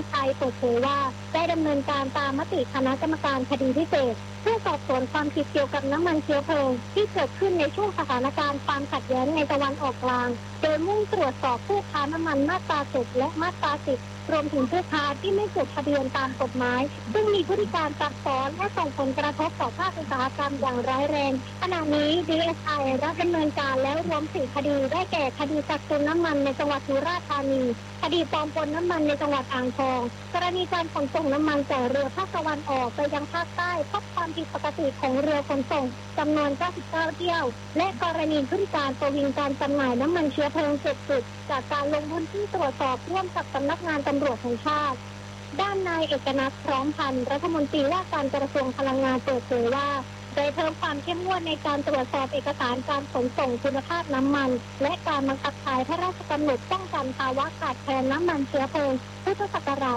DSI เปิดเผยว่าได้ดำเนินการตามมติคณะกรรมการคดีพิเศษเพื่อสอบสวนความผิดเกี่ยวกับน้ำมันเชื้อเพลิงที่เกิดขึ้นในช่วงสถานการณ์ความขัดแย้งในตะวันออกกลางโดยมุ่งตรวจสอบผู้ค้าน้ำมันมาตรา7และมาตรา10รวมถึงผู้ค้าที่ไม่จดทะเบียนตามกฎหมายซึ่งมีพฤติการซับซ้อนและส่งผลกระทบต่อภาคอุตสาหกรรมอย่างร้ายแรงขณะนี้ DSI รับดำเนินการแล้วรวม4คดีได้แก่คดีกักตุนน้ำมันในจังหวัดสุราษฎร์ธานีคดีปลอมปนน้ำมันในจังหวัดอ่างทองกรณีการขนส่งน้ำมันจากเรือภาคตะวันออกไปยังภาคใต้พบความผิดปกติของเรือขนส่งจำนวน99เที่ยวและกรณีพฤติการประวิงการจำหน่ายน้ำมันเชื้อเพลิง7จุดจากการลงพื้นที่ตรวจสอบร่วมกับสำนักงานตำรวจแห่งชาติด้านนายเอกนัทพร้อมพันธ์รัฐมนตรีว่าการกระทรวงพลังงานเปิดเผยว่าได้เพิ่มความเข้มงวดในการตรวจสอบเอกสารการขนส่งคุณภาพน้ำมันและการบังคับใช้พระราชกำหนดป้องกันภาวะขาดแคลนน้ำมันเชื้อเพลิงพุทธศักราช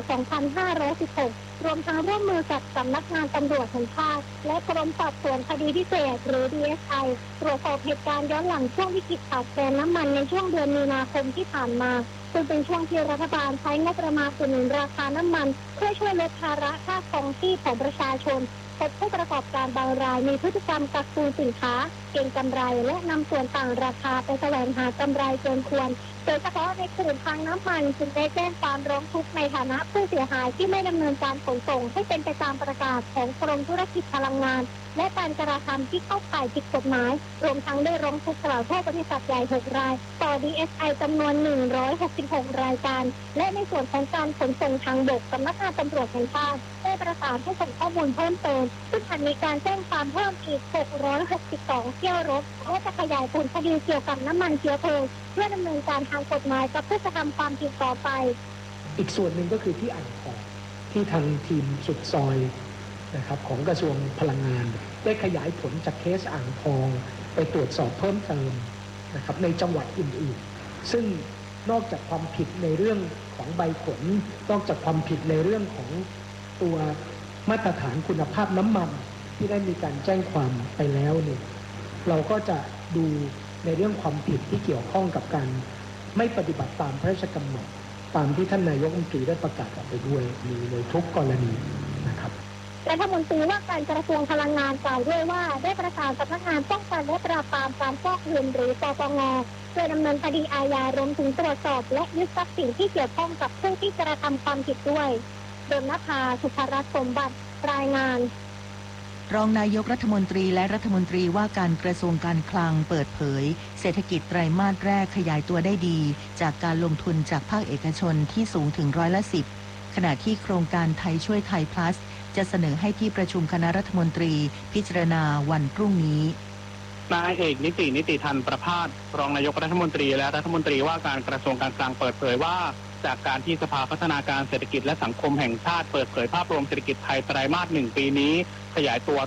2516 รวมทั้งร่วมมือกับสำนักงานตำรวจแห่งชาติและกรมสอบสวนคดีพิเศษหรือ DSI ตรวจสอบเหตุการณ์ย้อนหลังช่วงวิกฤตขาดแคลนน้ำมันในช่วงเดือนมีนาคมที่ผ่านมาซึ่งเป็นช่วงที่รัฐบาลใช้งบประมาณอุดหนุนราคาน้ำมันเพื่อช่วยลดภาระค่าครองชีพของประชาชนพบผู้ประกอบการบางรายมีพฤติกรรมกักตุนสินค้าเก็งกำไรและนำส่วนต่างราคาไปแสวงหากำไรเกินควรโดยเฉพาะในกลุ่มทางน้ำมันจึงได้แจ้งความร้องทุกข์ในฐานะผู้เสียหายที่ไม่ดำเนินการขนส่งให้เป็นไปตามประกาศของกรมธุรกิจพลังงานและการกระทำที่เข้าข่ายผิดกฎหมายรวมทั้งได้ร้องทุกข์กล่าวโทษบริษัทใหญ่6รายต่อ DSI จำนวน166รายการและในส่วนของการขนส่งทางบกสำนักงานตำรวจแห่งชาติได้ประสานให้ส่งข้อมูลเพิ่มเติมซึ่งมีการแจ้งความเพิ่มอีก662เที่ยวรถและจะขยายผลคดีเกี่ยวกับน้ำมันเชื้อเพลิงเพื่อดำเนินการทางกฎหมายกับผู้กระทำความผิดต่อไปอีกส่วนหนึ่งก็คือที่อ่างทองที่ทางทีมสุดซอยนะครับของกระทรวงพลังงานได้ขยายผลจากเคสอ่างทองไปตรวจสอบเพิ่มเติมนะครับในจังหวัดอื่นๆซึ่งนอกจากความผิดในเรื่องของใบขนนอกจากความผิดในเรื่องของตัวมาตรฐานคุณภาพน้ำมันที่ได้มีการแจ้งความไปแล้วเนี่ยเราก็จะดูในเรื่องความผิดที่เกี่ยวข้องกับการไม่ปฏิบัติตามพระราชกำหนดตามที่ท่านนายกรัฐมนตรีได้ประกาศออกไปด้วยมีในทุกกรณีนะครับรัฐมนตรีว่าการกระทรวงพลังงานกล่าวด้วยว่าได้ประสานสำนักงานป้องกันและปราบปรามการฟอกเงินหรือปปง.เพื่อดำเนินคดีอาญารวมถึงตรวจสอบและยึดทรัพย์สินที่เกี่ยวข้องกับผู้ที่กระทำความผิดด้วยเดิมนภา สุภรัตน์สมบัติรายงานรองนายกรัฐมนตรีและรัฐมนตรีว่าการกระทรวงการคลังเปิดเผยเศรษฐกิจไตรมาสแรกขยายตัวได้ดีจากการลงทุนจากภาคเอกชนที่สูงถึง10%ขณะที่โครงการไทยช่วยไทย plus จะเสนอให้ที่ประชุมคณะรัฐมนตรีพิจารณาวันพรุ่งนี้นายเอกนิติธันประภาสรองนายกรัฐมนตรีและรัฐมนตรีว่าการกระทรวงการคลังเปิดเผยว่าจากการที่สภาพัฒนาการเศรษฐกิจและสังคมแห่งชาติเปิดเผยภาพรวมเศรษฐกิจไทยไตรมาส1ปีนี้ขยายตัว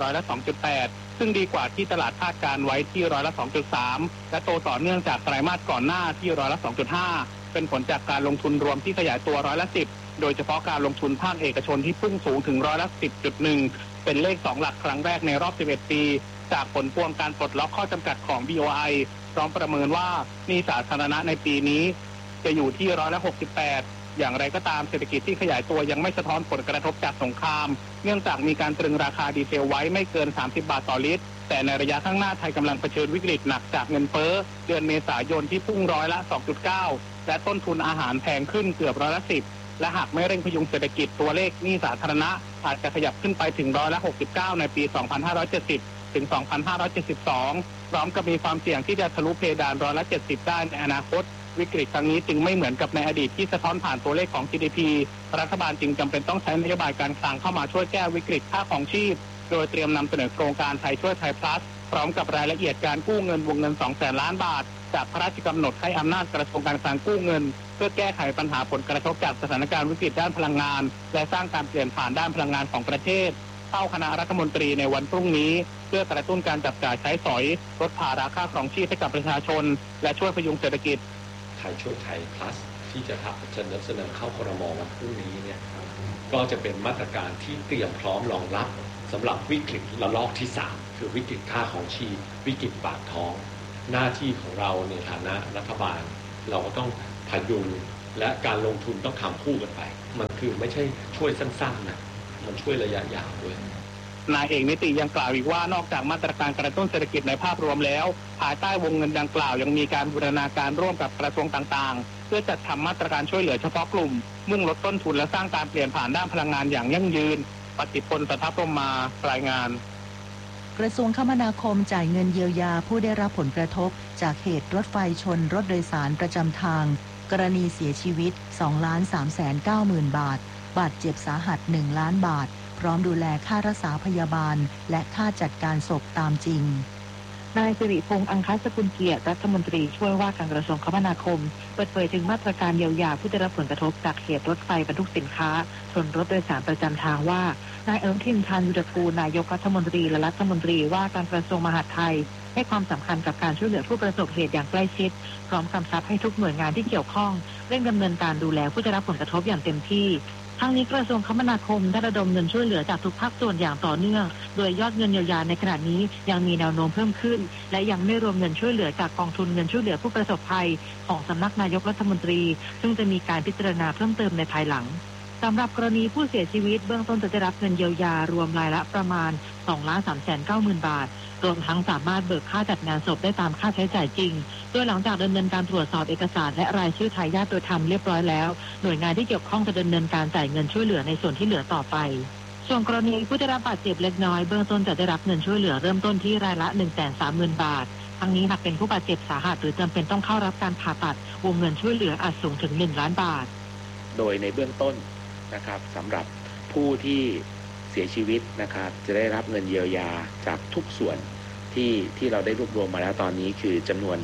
2.8%ซึ่งดีกว่าที่ตลาดคาดการไว้ที่2.3%และโตต่อเนื่องจากไตรมาสก่อนหน้าที่2.5%เป็นผลจากการลงทุนรวมที่ขยายตัว10%โดยเฉพาะการลงทุนภาคเอกชนที่พุ่งสูงถึง10.1%เป็นเลข2หลักครั้งแรกในรอบ11ปีจากผลพวงการปลดล็อกข้อจำกัดของ BOI พร้อมประเมินว่าหนี้สาธารณะในปีนี้จะอยู่ที่68%อย่างไรก็ตามเศรษฐกิจที่ขยายตัวยังไม่สะท้อนผลกระทบจากสงครามเนื่องจากมีการตรึงราคาดีเซลไว้ไม่เกิน30 บาทต่อลิตรแต่ในระยะข้างหน้าไทยกำลังเผชิญวิกฤตหนักจากเงินเฟ้อเดือนเมษายนที่พุ่ง2.9%และต้นทุนอาหารแพงขึ้นเกือบ10%และหากไม่เร่งพยุงเศรษฐกิจตัวเลขหนี้สาธารณะอาจจะขยับขึ้นไปถึง69%ในปี 2570 ถึง 2572 พร้อมกับมีความเสี่ยงที่จะทะลุเพดาน70%ได้ในอนาคตวิกฤตครั้งนี้จึงไม่เหมือนกับในอดีตที่สะท้อนผ่านตัวเลขของ GDP รัฐบาลจึงจำเป็นต้องใช้นโยบายการคลังเข้ามาช่วยแก้วิกฤตค่าครองชีพโดยเตรียมนำเสนอโครงการไทยช่วยไทย plus พร้อมกับรายละเอียดการกู้เงินวงเงิน 200,000 ล้านบาทจากพระราชกำหนดให้อำนาจกระทรวงการคลังกู้เงินเพื่อแก้ไขปัญหาผลกระทบจากสถานการณ์วิกฤตด้านพลังงานและสร้างการเปลี่ยนผ่านด้านพลังงานของประเทศเข้าคณะรัฐมนตรีในวันพรุ่งนี้เพื่อกระตุ้นการจับจ่ายใช้สอยลดภาระค่าครองชีพให้กับประชาชนและช่วยพยุงเศรษฐกิจไทยช่วยไทย plus ที่จะเสนอเข้าครม.วันพรุ่งนี้เนี่ยก็จะเป็นมาตรการที่เตรียมพร้อมรองรับสำหรับวิกฤตระลอกที่3คือวิกฤตค่าของชีพวิกฤตปากท้องหน้าที่ของเราในฐานะรัฐบาลเราก็ต้องพยุงและการลงทุนต้องทำคู่กันไปมันคือไม่ใช่ช่วยสั้นๆนะมันช่วยระยะยาวด้วยนายเอกนิติยังกล่าวอีกว่านอกจากมาตรการกระตุ้นเศรษฐกิจในภาพรวมแล้วภายใต้วงเงินดังกล่าวยังมีการบูรณาการร่วมกับกระทรวงต่างๆเพื่อจัดทำมาตรการช่วยเหลือเฉพาะกลุ่มมุ่งลดต้นทุนและสร้างการเปลี่ยนผ่านด้านพลังงานอย่างยั่งยืนปฏิพล สัทธพรหมารายงานกระทรวงคมนาคมจ่ายเงินเยียวยาผู้ได้รับผลกระทบจากเหตุรถไฟชนรถโดยสารประจำทางกรณีเสียชีวิต 2,390,000 บาทบาดเจ็บสาหัส 1 ล้านบาทพร้อมดูแลค่ารักษาพยาบาลและค่าจัดการศพตามจริงนายสิริพงษ์อังคสกุลเกียรติรัฐมนตรีช่วยว่าการกระทรวงคมนาคมเปิดเผยถึงมาตรการเยียวยาผู้ได้รับผลกระทบจากเหตุรถไฟบรรทุกสินค้าชนรถโดยสารประจำทางว่านายอนุทิน ชาญวิรากูลนายกรัฐมนตรีและรัฐมนตรีว่าการกระทรวงมหาดไทยให้ความสำคัญกับการช่วยเหลือผู้ประสบเหตุอย่างใกล้ชิดพร้อมกำชับให้ทุกหน่วยงานที่เกี่ยวข้องเร่งดำเนินการดูแลผู้ได้รับผลกระทบอย่างเต็มที่ทั้งนี้กระทรวงคมนาคมได้ระดมเงินช่วยเหลือจากทุกภาคส่วนอย่างต่อเนื่องโดยยอดเงินเยียวยาในขณะนี้ยังมีแนวโน้มเพิ่มขึ้นและยังไม่รวมเงินช่วยเหลือจากกองทุนเงินช่วยเหลือผู้ประสบภัยของสำนักนายกรัฐมนตรีซึ่งจะมีการพิจารณาเพิ่มเติมในภายหลังสำหรับกรณีผู้เสียชีวิตเบื้องต้นจะได้รับเงินเยียวยารวมรายละประมาณ 2,390,000 บาทรวมทั้งสามารถเบิกค่าจัดงานศพได้ตามค่าใช้จ่ายจริงโดยหลังจากดำเนินการตรวจสอบเอกสารและรายชื่อทายาทโดยธรรมเรียบร้อยแล้วหน่วยงานที่เกี่ยวข้องจะดำเนินการจ่ายเงินช่วยเหลือในส่วนที่เหลือต่อไปส่วนกรณีผู้ได้รับบาดเจ็บเล็กน้อยเบื้องต้นจะได้รับเงินช่วยเหลือเริ่มต้นที่รายละ 130,000 บาททั้งนี้หากเป็นผู้บาดเจ็บสาหัสหรือจำเป็นต้องเข้ารับการผ่าตัดวงเงินช่วยเหลืออาจสูงถึง1 ล้านบาทโดยในเบื้องต้นนะครับสำหรับผู้ที่เสียชีวิตนะครับจะได้รับเงินเยียวยาจากทุกส่วนที่เราได้รวบรวมมาแล้วตอนนี้คือจำนวน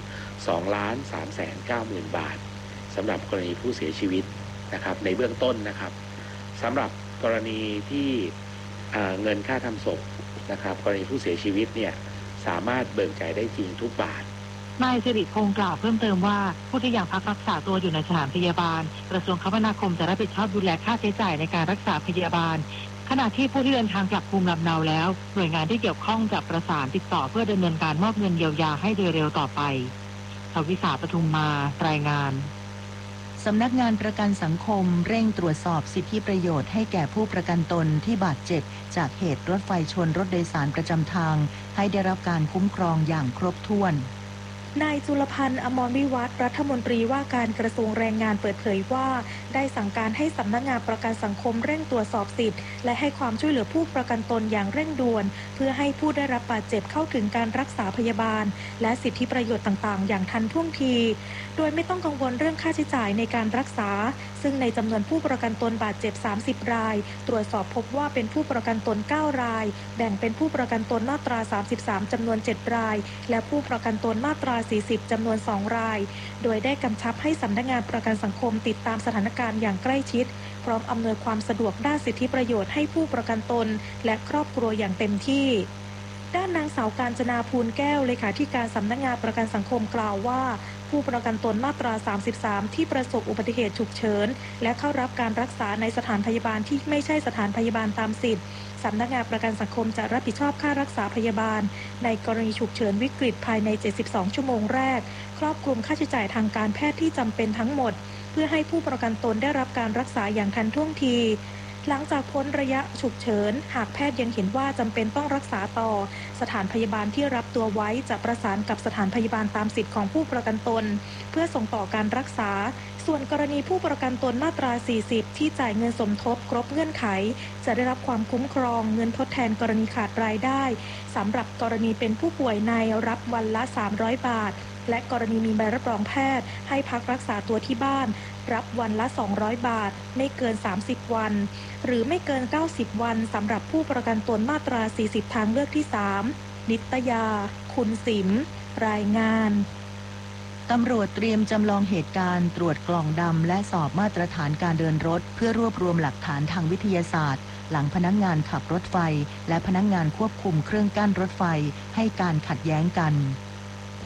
2,390,000 บาทสำหรับกรณีผู้เสียชีวิตนะครับในเบื้องต้นนะครับสำหรับกรณีที่เงินค่าทำศพนะครับกรณีผู้เสียชีวิตเนี่ยสามารถเบิกจ่ายได้จริงทุกบาทนายสิริพงษ์กล่าวเพิ่มเติมว่าผู้ที่ยังพักรักษาตัวอยู่ในสถานพยาบาลกระทรวงคมนาคมจะรับผิดชอบดูแลค่าใช้จ่ายในการรักษาพยาบาลขณะที่ผู้ที่เดินทางกลับภูมิลำเนาแล้วหน่วยงานที่เกี่ยวข้องจะประสานติดต่อเพื่อดำเนินการมอบเงินเยียวยาให้โดยเร็วต่อไปทวิสา ปทุมมารายงานสำนักงานประกันสังคมเร่งตรวจสอบสิทธิประโยชน์ให้แก่ผู้ประกันตนที่บาดเจ็บจากเหตุรถไฟชนรถโดยสารประจำทางให้ได้รับการคุ้มครองอย่างครบถ้วนนายจุลพันธ์ อมรวิวัฒน์รัฐมนตรีว่าการกระทรวงแรงงานเปิดเผยว่าได้สั่งการให้สำนักงานประกันสังคมเร่งตรวจสอบสิทธิ์และให้ความช่วยเหลือผู้ประกันตนอย่างเร่งด่วนเพื่อให้ผู้ได้รับบาดเจ็บเข้าถึงการรักษาพยาบาลและสิทธิประโยชน์ต่างๆอย่างทันท่วงทีโดยไม่ต้องกังวลเรื่องค่าใช้จ่ายในการรักษาซึ่งในจำนวนผู้ประกันตนบาดเจ็บ30รายตรวจสอบพบว่าเป็นผู้ประกันตน9รายแบ่งเป็นผู้ประกันตนมาตรา33จำนวน7รายและผู้ประกันตนมาตรา40จำนวน2รายโดยได้กำชับให้สำนักงานประกันสังคมติดตามสถานการณ์อย่างใกล้ชิดพร้อมอำนวยความสะดวกด้านสิทธิประโยชน์ให้ผู้ประกันตนและครอบครัวอย่างเต็มที่ด้านนางสาวกาญจนาภูลแก้วเลขาธิการสำนักงานประกันสังคมกล่าวว่าผู้ประกันตนมาตรา33ที่ประสบอุบัติเหตุฉุกเฉินและเข้ารับการรักษาในสถานพยาบาลที่ไม่ใช่สถานพยาบาลตามสิทธิ์สำนักงานประกันสังคมจะรับผิดชอบค่ารักษาพยาบาลในกรณีฉุกเฉินวิกฤตภายใน72ชั่วโมงแรกครอบคลุมค่าใช้จ่ายทางการแพทย์ที่จำเป็นทั้งหมดเพื่อให้ผู้ประกันตนได้รับการรักษาอย่างทันท่วงทีหลังจากพ้นระยะฉุกเฉินหากแพทย์ยังเห็นว่าจำเป็นต้องรักษาต่อสถานพยาบาลที่รับตัวไว้จะประสานกับสถานพยาบาลตามสิทธิ์ของผู้ประกันตนเพื่อส่งต่อการรักษาส่วนกรณีผู้ประกันตนมาตรา40ที่จ่ายเงินสมทบครบเงื่อนไขจะได้รับความคุ้มครองเงินทดแทนกรณีขาดรายได้สำหรับกรณีเป็นผู้ป่วยในรับวันละ300 บาทและกรณีมีใบรับรองแพทย์ให้พักรักษาตัวที่บ้านรับวันละ200 บาทไม่เกิน30วันหรือไม่เกิน90วันสำหรับผู้ประกันตนมาตรา40ทางเลือกที่3นิตยาคุณสิมรายงานตำรวจเตรียมจำลองเหตุการณ์ตรวจกล่องดำและสอบมาตรฐานการเดินรถเพื่อรวบรวมหลักฐานทางวิทยาศาสตร์หลังพนักงานขับรถไฟและพนักงานควบคุมเครื่องกั้นรถไฟให้การขัดแย้งกัน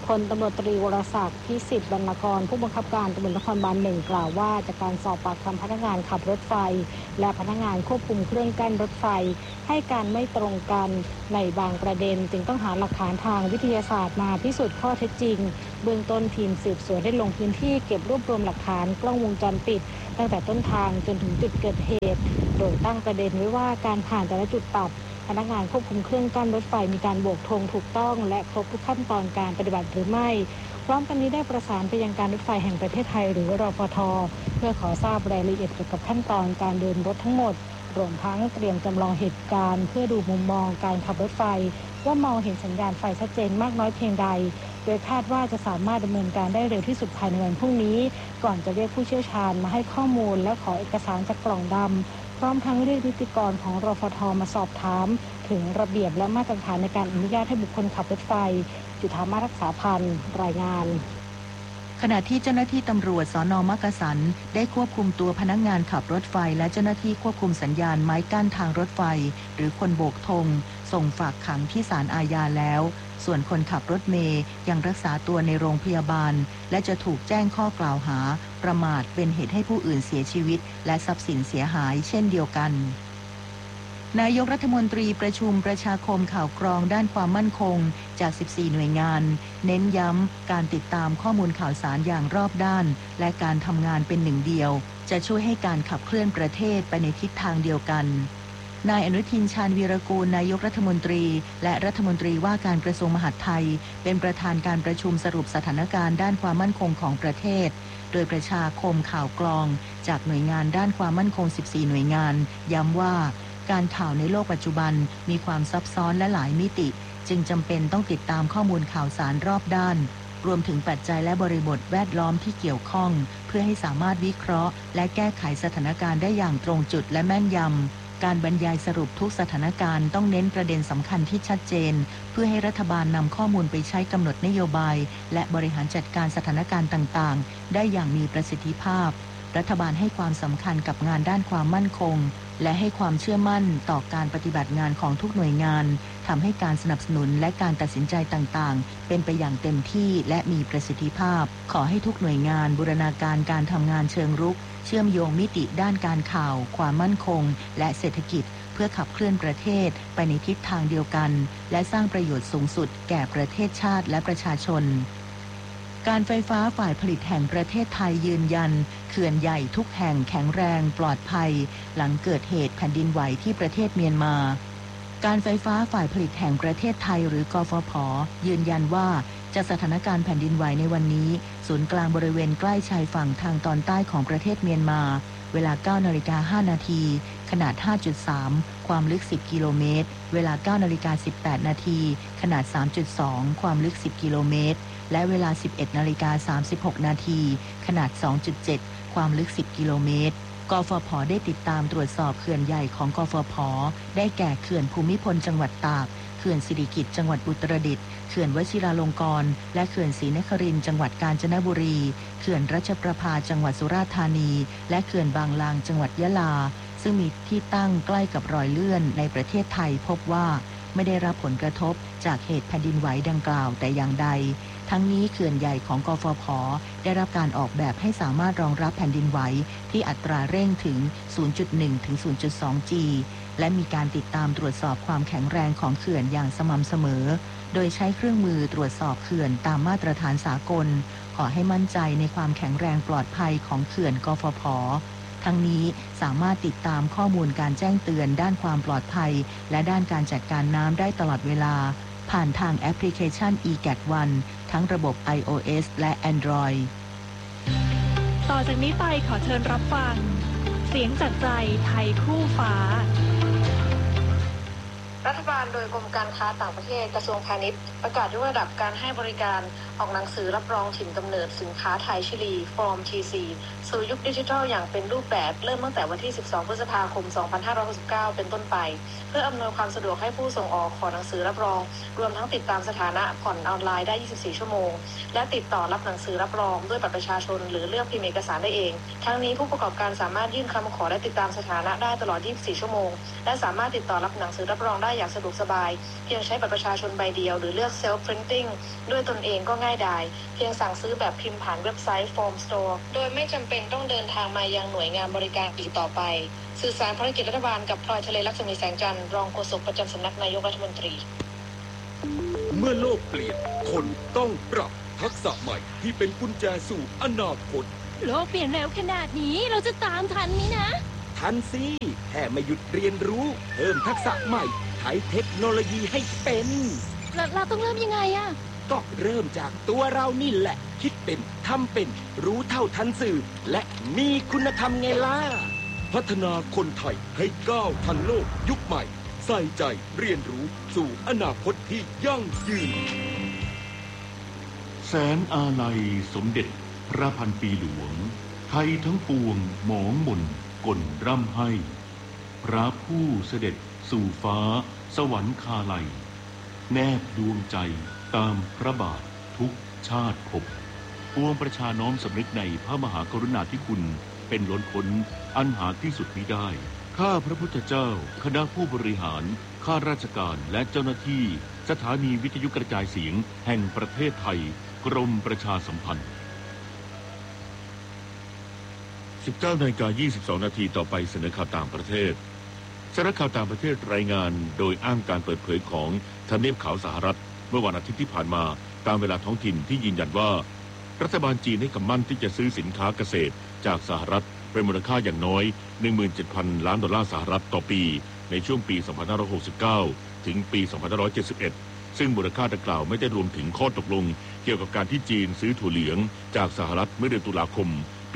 พลตำรวจตรีวรศักดิ์พิสิทธิ์บรรณกรผู้บังคับการตำรวจนครบาล 1กล่าวว่าจากการสอบปากคำพนักงานขับรถไฟและพนักงานควบคุมเครื่องกั้นรถไฟให้การไม่ตรงกันในบางประเด็นจึงต้องหาหลักฐานทางวิทยาศาสตร์มาพิสูจน์ข้อเท็จจริงเบื้องต้นทีมสืบสวนได้ลงพื้นที่เก็บรวบรวมหลักฐานกล้องวงจรปิดตั้งแต่ต้นทางจนถึงจุดเกิดเหตุโดยตั้งประเด็นไว้ว่าการผ่านแต่ละจุดตัดพนักงานควบคุมเครื่องกั้นรถไฟมีการโบกธงถูกต้องและครบทุกขั้นตอนการปฏิบัติหรือไม่พร้อมกันนี้ได้ประสานไปยังการรถไฟแห่งประเทศไทยหรือรฟท.เพื่อขอทราบรายละเอียดเกี่ยวกับขั้นตอนการเดินรถทั้งหมดรวมทั้งเตรียมจำลองเหตุการณ์เพื่อดูมุมมองการขับรถไฟว่ามองเห็นสัญญาณไฟชัดเจนมากน้อยเพียงใดโดยคาดว่าจะสามารถดำเนินการได้เร็วที่สุดภายในวันพรุ่งนี้ก่อนจะเรียกผู้เชี่ยวชาญมาให้ข้อมูลและขอเอกสารจากกล่องดำพร้อมทั้งเรียกนิติกรของรฟท.มาสอบถามถึงระเบียบและมาตรฐานในการอนุญาตให้บุคคลขับรถไฟจุฑามารักษาพันธ์รายงานขณะที่เจ้าหน้าที่ตำรวจสน.มักกะสันได้ควบคุมตัวพนักงานขับรถไฟและเจ้าหน้าที่ควบคุมสัญญาณไม้กั้นทางรถไฟหรือคนโบกธงส่งฝากขังที่ศาลอาญาแล้วส่วนคนขับรถเมล์ยังรักษาตัวในโรงพยาบาลและจะถูกแจ้งข้อกล่าวหาประมาทเป็นเหตุให้ผู้อื่นเสียชีวิตและทรัพย์สินเสียหายเช่นเดียวกันนายกรัฐมนตรีประชุมประชาคมข่าวกรองด้านความมั่นคงจาก14หน่วยงานเน้นย้ำการติดตามข้อมูลข่าวสารอย่างรอบด้านและการทำงานเป็นหนึ่งเดียวจะช่วยให้การขับเคลื่อนประเทศไปในทิศทางเดียวกันนายอนุทินชาญวีรกูลนายกรัฐมนตรีและรัฐมนตรีว่าการกระทรวงมหาดไทยเป็นประธานการประชุมสรุปสถานการณ์ด้านความมั่นคงของประเทศโดยประชาคมข่าวกรองจากหน่วยงานด้านความมั่นคง14หน่วยงานย้ำว่าการข่าวในโลกปัจจุบันมีความซับซ้อนและหลายมิติจึงจำเป็นต้องติดตามข้อมูลข่าวสารรอบด้านรวมถึงปัจจัยและบริบทแวดล้อมที่เกี่ยวข้องเพื่อให้สามารถวิเคราะห์และแก้ไขสถานการณ์ได้อย่างตรงจุดและแม่นยำการบรรยายสรุปทุกสถานการณ์ต้องเน้นประเด็นสำคัญที่ชัดเจนเพื่อให้รัฐบาลนำข้อมูลไปใช้กำหนดนโยบายและบริหารจัดการสถานการณ์ต่างๆได้อย่างมีประสิทธิภาพรัฐบาลให้ความสำคัญกับงานด้านความมั่นคงและให้ความเชื่อมั่นต่อการปฏิบัติงานของทุกหน่วยงานทำให้การสนับสนุนและการตัดสินใจต่างๆเป็นไปอย่างเต็มที่และมีประสิทธิภาพขอให้ทุกหน่วยงานบูรณาการการทำงานเชิงรุกเชื่อมโยงมิติด้านการข่าวความมั่นคงและเศรษฐกิจเพื่อขับเคลื่อนประเทศไปในทิศทางเดียวกันและสร้างประโยชน์สูงสุดแก่ประเทศชาติและประชาชนการไฟฟ้าฝ่ายผลิตแห่งประเทศไทยยืนยันเขื่อนใหญ่ทุกแห่งแข็งแรงปลอดภัยหลังเกิดเหตุแผ่นดินไหวที่ประเทศเมียนมาการไฟฟ้าฝ่ายผลิตแห่งประเทศไทยหรือกฟผ.ยืนยันว่าจากสถานการณ์แผ่นดินไหวในวันนี้ศูนย์กลางบริเวณใกล้ชายฝั่งทางตอนใต้ของประเทศเมียนมาเวลา 9:05 น.ขนาด 5.3 ความลึก10กิโลเมตรเวลา 9:18 น.ขนาด 3.2 ความลึก10กิโลเมตรและเวลา 11:36 น.ขนาด 2.7 ความลึก10กิโลเมตรกฟผ.ได้ติดตามตรวจสอบเขื่อนใหญ่ของกฟผ.ได้แก่เขื่อนภูมิพลจังหวัดตากเขื่อนสิริกิติ์จังหวัดอุตรดิตถ์เขื่อนวชิราลงกรณ์และเขื่อนศรีนครินทร์จังหวัดกาญจนบุรีเขื่อนรัชประภาจังหวัดสุราษฎร์ธานีและเขื่อนบางลางจังหวัดยะลาซึ่งมีที่ตั้งใกล้กับรอยเลื่อนในประเทศไทยพบว่าไม่ได้รับผลกระทบจากเหตุแผ่นดินไหวดังกล่าวแต่อย่างใดทั้งนี้เขื่อนใหญ่ของกฟผ.ได้รับการออกแบบให้สามารถรองรับแผ่นดินไหวที่อัตราเร่งถึง 0.1 ถึง 0.2 G และมีการติดตามตรวจสอบความแข็งแรงของเขื่อนอย่างสม่ำเสมอโดยใช้เครื่องมือตรวจสอบเขื่อนตามมาตรฐานสากลขอให้มั่นใจในความแข็งแรงปลอดภัยของเขื่อนกฟผ.ทั้งนี้สามารถติดตามข้อมูลการแจ้งเตือนด้านความปลอดภัยและด้านการจัดการน้ำได้ตลอดเวลาผ่านทางแอปพลิเคชัน eGAT1 ทั้งระบบ iOS และ Android ต่อจากนี้ไปขอเชิญรับฟังเสียงจากใจไทยคู่ฟ้ารัฐบาลโดยกรมการค้าต่างประเทศกระทรวงพาณิชย์ประกาศยกระดับการให้บริการออกหนังสือรับรองถิ่นกำเนิดสินค้าไทยชิลีฟอร์ม TC สู่ยุคดิจิทัลอย่างเป็นรูปแบบเริ่มตั้งแต่วันที่ 12 พฤษภาคม 2569 เป็นต้นไปเพื่ออำนวยความสะดวกให้ผู้ส่งออกขอหนังสือรับรองรวมทั้งติดตามสถานะผ่อนออนไลน์ได้ 24 ชั่วโมงและติดต่อรับหนังสือรับรองด้วยบัตรประชาชนหรือเลือกพิมพ์เอกสารได้เองทั้งนี้ผู้ประกอบการสามารถยื่นคำขอและติดตามสถานะได้ตลอด 24 ชั่วโมงและสามารถติดต่อรับหนังสือรับรองได้ว่าอยากสะดวกสบายเพียงใช้บัตรประชาชนใบเดียวหรือเลือก self printing ด้วยตนเองก็ง่ายดายเพียงสั่งซื้อแบบพิมพ์ผ่านเว็บไซต์ Form Store โดยไม่จำเป็นต้องเดินทางมายังหน่วยงานบริการอีกต่อไปสื่อสารภารกิจรัฐบาลกับพลอยทะเลลักษมีแสงจันทร์รองโฆษกประจำสำนักนายกรัฐมนตรีเมื่อโลกเปลี่ยนคนต้องปรับทักษะใหม่ที่เป็นกุญแจสู่อนาคตโลกเปลี่ยนเร็วขนาดนี้เราจะตามทันไหมนะทันสิแค่ไม่หยุดเรียนรู้เพิ่มทักษะใหม่ใช้เทคโนโลยีให้เป็นเราต้องเริ่มยังไงอะก็เริ่มจากตัวเรานี่แหละคิดเป็นทำเป็นรู้เท่าทันสื่อและมีคุณธรรมไงล่ะพัฒนาคนไทยให้ก้าวทันโลกยุคใหม่ใส่ใจเรียนรู้สู่อนาคตที่ยั่งยืนแสนอาลัยสมเด็จพระพันปีหลวงไทยทั้งปวงหมองหม่นก่นร่ำให้พระผู้เสด็จสู่ฟ้าสวรรคาลัยแนบดวงใจตามพระบาททุกชาติภพปวงประชาน้อมสำนึกในพระมหากรุณาธิคุณเป็นล้นพ้นอันหาที่สุดมิได้ข้าพระพุทธเจ้าคณะผู้บริหารข้าราชการและเจ้าหน้าที่สถานีวิทยุกระจายเสียงแห่งประเทศไทยกรมประชาสัมพันธ์ 19:22 นาทีต่อไปเสนอข่าวต่างประเทศสำนักข่าวต่างประเทศรายงานโดยอ้างการเปิดเผยของทำเนียบขาวสหรัฐเมื่อวันอาทิตย์ที่ผ่านมาตามเวลาท้องถิ่นที่ยืนยันว่ารัฐบาลจีนให้คำมั่นที่จะซื้อสินค้าเกษตรจากสหรัฐเป็นมูลค่าอย่างน้อย 17,000 ล้านดอลลาร์สหรัฐต่อปีในช่วงปี 2569 ถึงปี 2571 ซึ่งมูลค่าดังกล่าวไม่ได้รวมถึงข้อตกลงเกี่ยวกับการที่จีนซื้อถั่วเหลืองจากสหรัฐเมื่อเดือนตุลาคมปี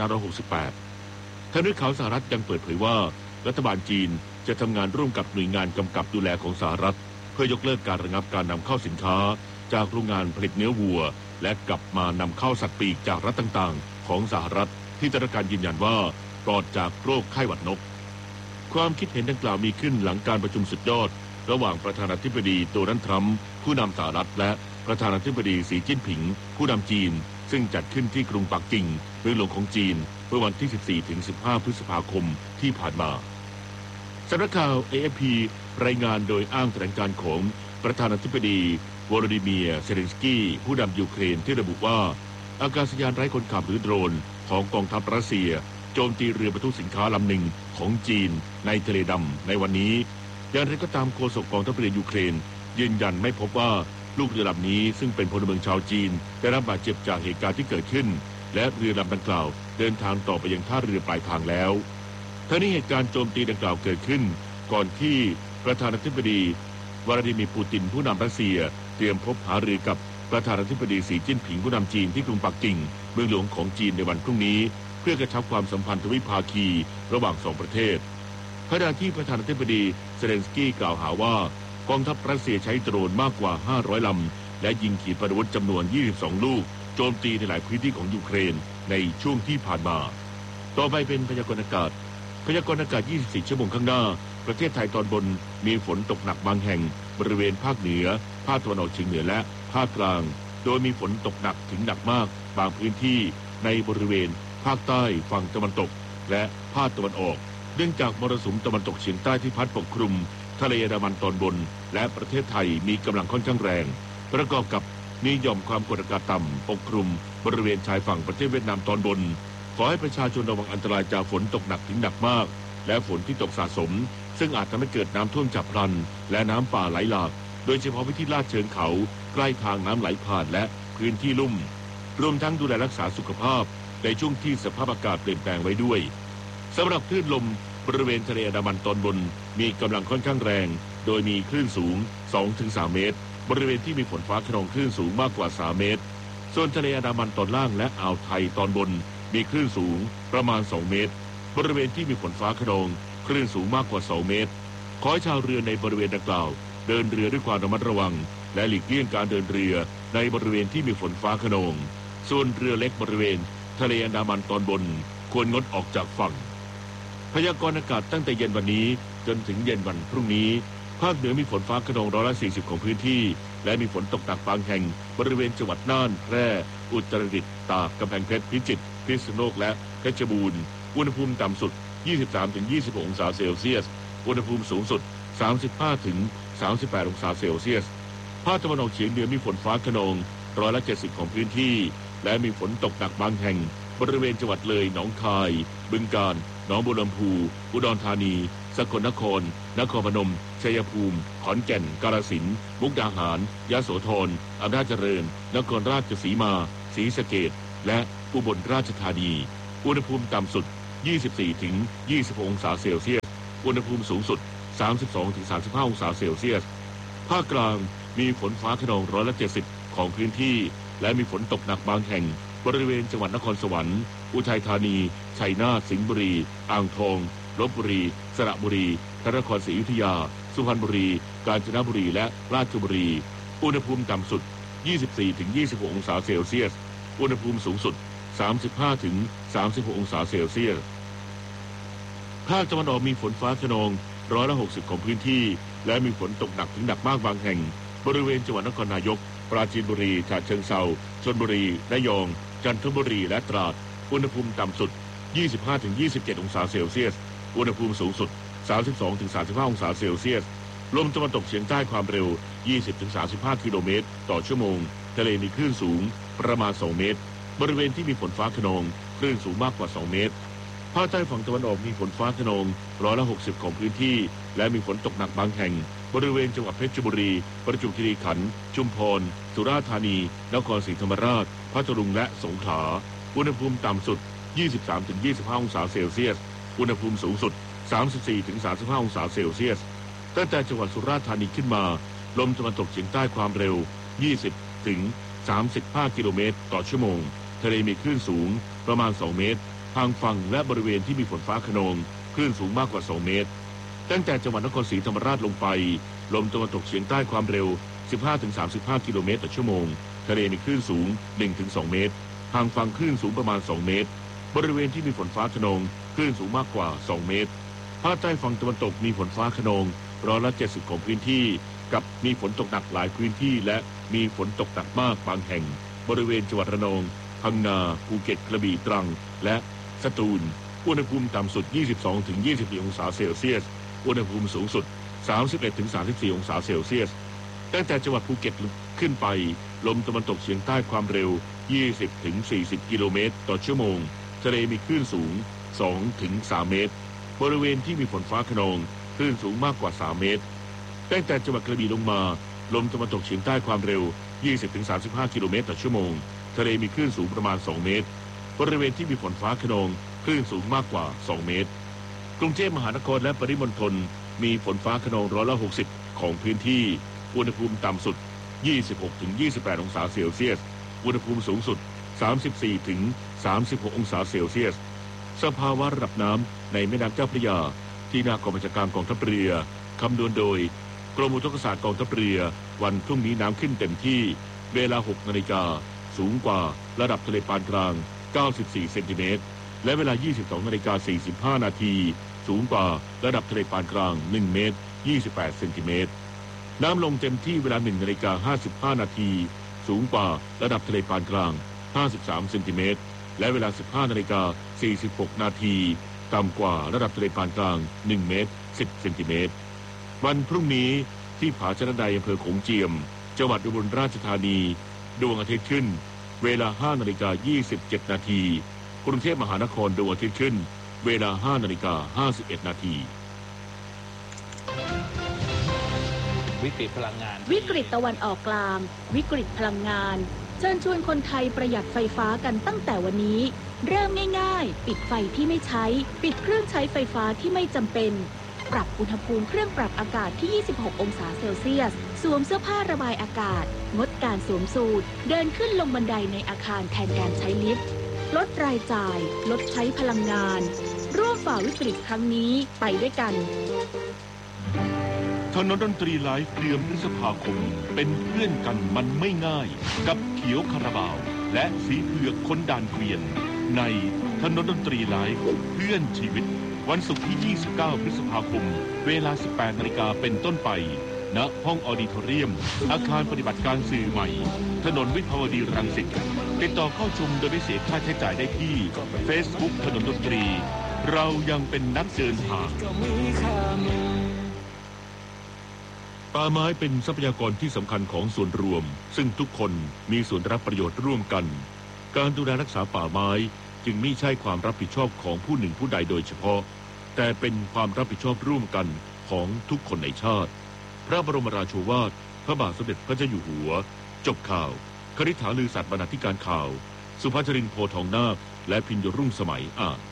2568 ทางเนื้อข่าวสหรัฐยังเปิดเผยว่ารัฐบาลจีนจะทำงานร่วมกับหน่วยงานกำกับดูแลของสหรัฐเพื่อยกเลิกการระงับการนำเข้าสินค้าจากโรงงานผลิตเนื้อวัวและกลับมานำเข้าสัตว์ปีกจากรัฐต่างๆของสหรัฐที่ได้รับการยืนยันว่าปลอดจากโรคไข้หวัดนกความคิดเห็นดังกล่าวมีขึ้นหลังการประชุมสุดยอดระหว่างประธานาธิบดีโดนัลด์ทรัมป์ผู้นำสหรัฐและประธานาธิบดีสีจิ้นผิงผู้นำจีนซึ่งจัดขึ้นที่กรุงปักกิ่งเมืองหลวงของจีนเมื่อวันที่ 14-15 พฤษภาคมที่ผ่านมาสำนักข่าว AFP รายงานโดยอ้างแถลงการณ์ของประธานาธิบดีวลาดิเมียร์เซเลนสกี้ผู้นำยูเครนที่ระบุว่าอากาศยานไร้คนขับหรือโดรนของกองทัพรัสเซียโจมตีเรือบรรทุกสินค้าลำหนึ่งของจีนในทะเลดำในวันนี้อย่างไรก็ตามโฆษกกองทัพเรือยูเครนยืนยันไม่พบว่าลูกเรือลำนี้ซึ่งเป็นพลเมืองชาวจีนได้รับบาดเจ็บจากเหตุการณ์ที่เกิดขึ้นและเรือลำดังกล่าวเดินทางต่อไปยังท่าเรือปลายทางแล้วทั้งนี้เหตุการณ์โจมตีดังกล่าวเกิดขึ้นก่อนที่ประธานาธิบดีวลาดิเมียร์ปูตินผู้นำรัสเซียเตรียมพบหารือกับประธานาธิบดีสีจิ้นผิงผู้นำจีนที่กรุงปักกิ่งเมืองหลวงของจีนในวันพรุ่งนี้เพื่อกระชับความสัมพันธ์ทวิภาคีระหว่างสองประเทศขณะที่ประธานาธิบดีเซเลนสกี้กล่าวหาว่ากองทัพรัสเซียใช้โดรนมากกว่า500ลำและยิงขีปนาวุธจำนวน22ลูกโจมตีในหลายพื้นที่ของยูเครนในช่วงที่ผ่านมาต่อไปเป็นพยากรณ์อากาศ24ชั่วโมงข้างหน้าประเทศไทยตอนบนมีฝนตกหนักบางแห่งบริเวณภาคเหนือภาคตะวันออกเฉียงเหนือและภาคกลางโดยมีฝนตกหนักถึงหนักมากบางพื้นที่ในบริเวณภาคใต้ฝั่งตะวันตกและภาคตะวันออกเนื่องจากมรสุมตะวันตกเฉียงใต้ที่พัดปกคลุมทะเลอันดามันตอนบนและประเทศไทยมีกำลังค่อนข้างแรงประกอบกับมีหย่อมความกดอากาศต่ำปกคลุมบริเวณชายฝั่งประเทศเวียดนามตอนบนขอให้ประชาชนระวังอันตรายจากฝนตกหนักถึงหนักมากและฝนที่ตกสะสมซึ่งอาจทำให้เกิดน้ำท่วมฉับพลันและน้ำป่าไหลหลากโดยเฉพาะพื้นที่ลาดเชิงเขาใกล้ทางน้ำไหลผ่านและพื้นที่ลุ่มรวมทั้งดูแลรักษาสุขภาพในช่วงที่สภาพอากาศเปลี่ยนแปลงไว้ด้วยสำหรับคลื่นลมบริเวณทะเลอันดามันตอนบนมีกำลังค่อนข้างแรงโดยมีคลื่นสูง 2-3 เมตรบริเวณที่มีฝนฟ้าคะนองคลื่นสูงมากกว่า3เมตรส่วนทะเลอันดามันตอนล่างและอ่าวไทยตอนบนมีคลื่นสูงประมาณ2เมตรบริเวณที่มีฝนฟ้าคะนองคลื่นสูงมากกว่า2เมตรขอให้ชาวเรือในบริเวณดังกล่าวเดินเรือด้วยความระมัดระวังและหลีกเลี่ยงการเดินเรือในบริเวณที่มีฝนฟ้าคะนองส่วนเรือเล็กบริเวณทะเลอันดามันตอนบนควรงดออกจากฝั่งพยากรณ์อากาศตั้งแต่เย็นวันนี้จนถึงเย็นวันพรุ่งนี้ภาคเหนือมีฝนฟ้าคะนอง140ของพื้นที่และมีฝนตกหนักบางแห่งบริเวณจังหวัดน่านแพร่อุตรดิตถ์ตากกำแพงเพชรพิจิตรพิษณุโลกและเพชรบูรณ์อุณหภูมิต่ำสุด 23-26 องศาเซลเซียสอุณหภูมิสูงสุด 35ถึง38องศาเซลเซียสภาคตะวันออกเฉียงเหนือมีฝนฟ้าคะนอง70%ของพื้นที่และมีฝนตกหนักบางแห่งบริเวณจังหวัดเลยหนองคายบึงกาฬหนองบัวลำพูอุดรธานีสกลนครนครพนมชัยภูมิขอนแก่นกาฬสินธุ์มุกดาหารยโสธรอำนาจเจริญนครราชสีมาศรีสะเกษและอุบลราชธานีอุณหภูมิต่ำสุด24ถึง26องศาเซลเซียสอุณหภูมิสูงสุด32ถึง35องศาเซลเซียสภาคกลางมีฝนฟ้าคะนอง70%ของพื้นที่และมีฝนตกหนักบางแห่งบริเวณจังหวัดนครสวรรค์อุทัยธานีชัยนาทสิงห์บุรีอ่างทองลพบุรีสระบุรีพระนครศรีอยุธยาสุพรรณบุรีกาญจนบุรีและราชบุรีอุณหภูมิต่ำสุด24ถึง26องศาเซลเซียสอุณหภูมิสูงสุด35ถึง36องศาเซลเซียสภาคตะวันออกมีฝนฟ้าคะนอง60%ของพื้นที่และมีฝนตกหนักถึงหนักมากบางแห่งบริเวณจังหวัดนครนายกปราจีนบุรีฉะเชิงเทราชลบุรีระยองจันทบุรีและตราดอุณหภูมิต่ำสุด25ถึง27องศาเซลเซียสอุณหภูมิสูงสุด32ถึง35องศาเซลเซียสลมตะวันตกเฉียงใต้ความเร็ว20ถึง35กิโลเมตรต่อชั่วโมงทะเลมีคลื่นสูงประมาณ2เมตรบริเวณที่มีฝนฟ้าคะนองคลื่นสูงมากกว่า2เมตรภาคใต้ฝั่งตะวันออกมีฝนฟ้าคะนอง60%ของพื้นที่และมีฝนตกหนักบางแห่งบริเวณจังหวัดเพชรบุรีประจวบคีรีขันธ์ชุมพรสุราษฎร์ธานีนครศรีธรรมราชพัทลุงและสงขลาอุณหภูมิต่ำสุด23ถึง25องศาเซลเซียสอุณหภูมิสูงสุด34ถึง35องศาเซลเซียสตั้งแต่จังหวัดสุราษฎร์ธานีขึ้นมาลมตะวันตกเฉียงใต้ความเร็ว20ถึง35กิโลเมตรต่อชั่วโมงทะเลมีคลื่นสูงประมาณ2เมตรทางฝั่งและบริเวณที่มีฝนฟ้าคะนองคลื่นสูงมากกว่า2เมตรตั้งแต่จังหวัดนครศรีธรรมราชลงไปลมตะวันตกเฉียงใต้ความเร็ว15ถึง35กิโลเมตรต่อชั่วโมงทะเลมีคลื่นสูง 1-2 เมตรทางฝั่งคลื่นสูงประมาณ2เมตรบริเวณที่มีฝนฟ้าคะนองคลื่นสูงมากกว่า2เมตรภาคใต้ฝั่งตะวันตกมีฝนฟ้าคะนอง70%ของพื้นที่กับมีฝนตกหนักหลายพื้นที่และมีฝนตกหนักมากบางแห่งบริเวณจังหวัดระนองพังงาภูเก็ตกระบี่ตรังและสตูลอุณหภูมิต่ำสุด22ถึง24องศาเซลเซียสอุณหภูมิสูงสุด31ถึง34องศาเซลเซียสตั้งแต่จังหวัดภูเก็ตขึ้นไปลมตะวันตกเฉียงใต้ความเร็ว20ถึง40กิโลเมตรต่อชั่วโมงทะเลมีคลื่นสูง2ถึง3เมตรบริเวณที่มีฝนฟ้าคะนองคลื่นสูงมากกว่า3เมตรตั้งแต่จังหวัดกระบี่ลงมาลมตะวันตกเฉียงใต้ความเร็ว20ถึง35กิโลเมตรต่อชั่วโมงทะเลมีคลื่นสูงประมาณ2เมตรบริเวณที่มีฝนฟ้าคะนองคลื่นสูงมากกว่า2เมตรกรุงเทพมหานครและปริมณฑลมีฝนฟ้าคะนอง60%ของพื้นที่อุณหภูมิต่ำสุด26ถึง28องศาเซลเซียสอุณหภูมิสูงสุด34ถึง36องศาเซลเซียสสภาวะระดับน้ำในแม่น้ำเจ้าพระยาที่หน้ากองบัญชาการกองทัพเรือคำนวณโดยกรมอุทกศาสตร์กองทัพเรือวันพรุ่งนี้น้ำขึ้นเต็มที่เวลา 6 นาฬิกาสูงกว่าระดับทะเลปานกลาง94เซนติเมตรและเวลา 22 นาฬิกา45 นาทีสูงกว่าระดับทะเลปานกลาง1เมตร28เซนติเมตรน้ำลงเต็มที่เวลา 1 นาฬิกา55 นาทีสูงกว่าระดับทะเลปานกลาง53เซนติเมตรและเวลา 15 นาฬิกา46 นาทีต่ำกว่าระดับทะเลปานกลาง1เมตร10เซนติเมตรวันพรุ่งนี้ที่ผาชะไดอำเภอโขงเจียมจังหวัดอุบลราชธานีดวงอาทิตย์ขึ้นเวลา 5 นาฬิกา27 นาทีกรุงเทพมหานครดวงอาทิตย์ขึ้นเวลา 5 นาฬิกา51 นาทีวิกฤตพลังงานวิกฤตตะวันออกกลางวิกฤตพลังงานเชิญชวนคนไทยประหยัดไฟฟ้ากันตั้งแต่วันนี้เริ่มง่ายๆปิดไฟที่ไม่ใช้ปิดเครื่องใช้ไฟฟ้าที่ไม่จำเป็นปรับอุณหภูมิเครื่องปรับอากาศที่26องศาเซลเซียสสวมเสื้อผ้าระบายอากาศงดการสวมสูทเดินขึ้นลงบันไดในอาคารแทนการใช้ลิฟต์ลดรายจ่ายลดใช้พลังงานร่วมฝ่าวิกฤตครั้งนี้ไปด้วยกันถนนดนตรีไลฟ์เดือนพฤษภาคมเป็นเพื่อนกันมันไม่ง่ายกับเขียวคาราบาวและสีเผือกคนด่านเกวียนในถนนดนตรีไลฟ์เพื่อนชีวิตวันศุกร์ที่29พฤษภาคมเวลา 18 นาฬิกาเป็นต้นไปณห้องออดิทอเรียมอาคารปฏิบัติการสื่อใหม่ถนนวิภาวดีรังสิตติดต่อเข้าชมโดยไม่เสียค่าใช้จ่ายได้ที่ Facebook ถนนดนตรีเรายังเป็นนักเดินทางป่าไม้เป็นทรัพยากรที่สำคัญของส่วนรวมซึ่งทุกคนมีส่วนรับประโยชน์ร่วมกันการดูแลรักษาป่าไม้จึงไม่ใช่ความรับผิดชอบของผู้หนึ่งผู้ใดโดยเฉพาะแต่เป็นความรับผิดชอบร่วมกันของทุกคนในชาติพระบรมราโชวาทพระบาทสมเด็จพระเจ้าอยู่หัวจบข่าวคฤษฐาลือสัตย์บรรณาธิการข่าวสุภาชรินทร์โพทองนาคและพิญญรุ่งสมัยอ่าน